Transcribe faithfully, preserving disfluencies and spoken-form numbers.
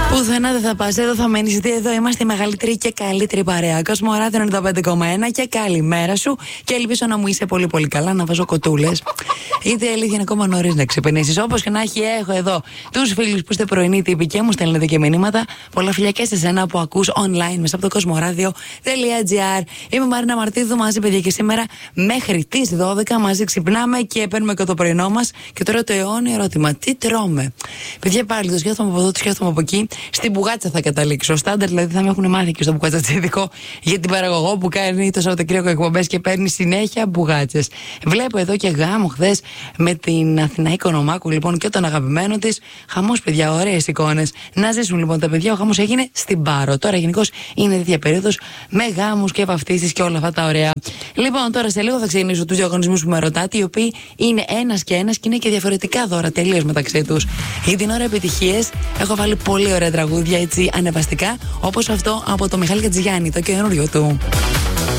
Πουθενά δεν θα πας, εδώ θα μένεις. Εδώ είμαστε η μεγαλύτερη και καλύτερη παρέα. Κοσμοράδιο ενενήντα πέντε κόμμα ένα και καλημέρα σου. Και ελπίζω να μου είσαι πολύ πολύ καλά, να βάζω κοτούλες. Είτε η αλήθεια είναι ακόμα νωρίς να ξυπνήσεις. Όπως και να έχει, έχω εδώ τους φίλους που είστε πρωινοί τύποι και μου στέλνετε και μηνύματα. Πολλά φιλιά και σε σένα που ακούς online μέσα από το κοσμοράδιο.gr. Είμαι Μαρίνα Μαρτίδου μαζί, παιδιά, και σήμερα μέχρι τις δώδεκα μαζί ξυπνάμε και παίρνουμε και το πρωινό μας. Και τώρα το αιώνιο ερώτημα: τι τρώμε? Παιδιά, πάλι το σκέφτομαι από εδώ, το σκέφτομαι από εκεί. Στην μπουγάτσα θα καταλήξω. Στάνταρ, δηλαδή θα με έχουν μάθει και στο μπουγάτσα-τσίδικο για την παραγωγό που κάνει το Σαββατοκύριακο εκπομπές και παίρνει συνέχεια μπουγάτσες. Βλέπω εδώ και γάμο χθες με την Αθηνά Οικονομάκου, λοιπόν, και τον αγαπημένο της. Χαμός, παιδιά, ωραίες εικόνες. Να ζήσουν λοιπόν τα παιδιά. Ο χαμός έγινε στην Πάρο. Τώρα γενικώς είναι τέτοια περίοδος με γάμους και βαφτίσεις και όλα αυτά τα ωραία. Λοιπόν, τώρα σε λίγο θα ξεκινήσω τους διαγωνισμούς που με ρωτάτε, οι οποίοι είναι ένας και ένας και είναι και διαφορετικά δώρα τελείως μεταξύ τους. Για την ώρα επιτυχίες έχω βάλει πολύ ωραία τραγούδια, έτσι ανεβαστικά, όπως αυτό από το Μιχάλη Κατζηγιάννη, το καινούριο του.